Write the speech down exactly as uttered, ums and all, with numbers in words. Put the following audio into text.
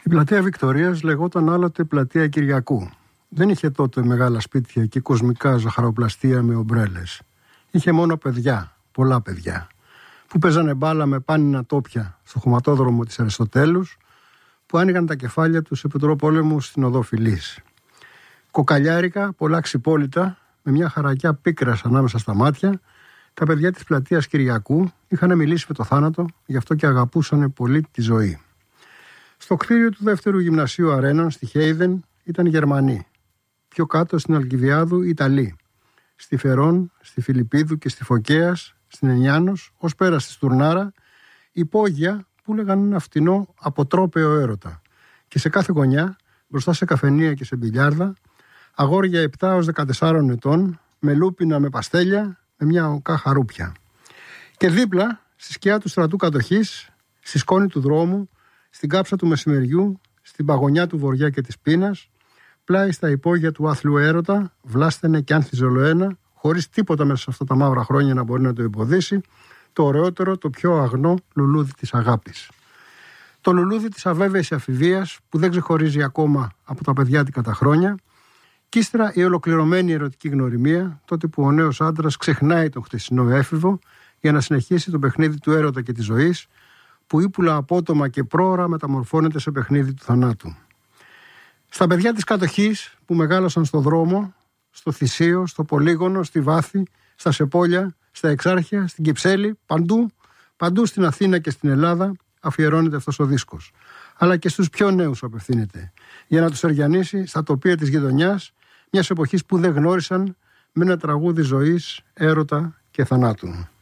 Η πλατεία Βικτωρίας λεγόταν άλλοτε πλατεία Κυριακού. Δεν είχε τότε μεγάλα σπίτια και κοσμικά ζαχαροπλαστεία με ομπρέλες. Είχε μόνο παιδιά, πολλά παιδιά, που παίζανε μπάλα με πάνινα τόπια στο χωματόδρομο της Αριστοτέλους, που άνοιγαν τα κεφάλια τους επί τρόπολεμου στην οδό Φιλής. Κοκαλιάρικα, πολλά ξυπόλυτα, με μια χαρακιά πίκρας ανάμεσα στα μάτια, τα παιδιά της πλατείας Κυριακού είχαν μιλήσει με το θάνατο, γι' αυτό και αγαπούσαν πολύ τη ζωή. Στο κτίριο του δεύτερου γυμνασίου Αρένων, στη Χέιδεν, ήταν Γερμανοί. Πιο κάτω στην Αλκιβιάδου, Ιταλοί. Στη Φερών, στη Φιλιππίδου και στη Φωκέας, στην Ενιάνος, ως πέρα στη Στουρνάρα, υπόγεια που έλεγαν ένα φτηνό αποτρόπαιο έρωτα. Και σε κάθε γωνιά, μπροστά σε καφενεία και σε μπιλιάρδα, αγόρια επτά έως δεκατεσσάρων ετών, με λούπινα με παστέλια, με μια οκά χαρούπια. Και δίπλα, στη σκιά του στρατού κατοχής, στη σκόνη του δρόμου, στην κάψα του μεσημεριού, στην παγωνιά του βοριά και της πείνας, πλάι στα υπόγεια του άθλου έρωτα, βλάσταινε κι άνθιζε ολοένα, χωρίς τίποτα μέσα σε αυτά τα μαύρα χρόνια να μπορεί να το εμποδίσει, το ωραιότερο, το πιο αγνό λουλούδι της αγάπης. Το λουλούδι της αβέβαιης αφηβείας που δεν ξεχωρίζει ακόμα από τα παιδιάτικα τα χρόνια, κι ύστερα η ολοκληρωμένη ερωτική γνωριμία, τότε που ο νέος άντρας ξεχνάει τον χτεσινό έφηβο για να συνεχίσει το παιχνίδι του έρωτα και της ζωής, που ύπουλα απότομα και πρόωρα μεταμορφώνεται σε παιχνίδι του θανάτου. Στα παιδιά της κατοχής που μεγάλωσαν στο δρόμο, στο Θησίο, στο Πολύγωνο, στη Βάθη, στα Σεπόλια, στα Εξάρχεια, στην Κυψέλη, παντού, παντού στην Αθήνα και στην Ελλάδα αφιερώνεται αυτός ο δίσκος. Αλλά και στους πιο νέους απευθύνεται, για να τους εργιανίσει στα τοπία της γειτονιάς, μιας εποχής που δεν γνώρισαν, με ένα τραγούδι ζωής, έρωτα και θανάτου.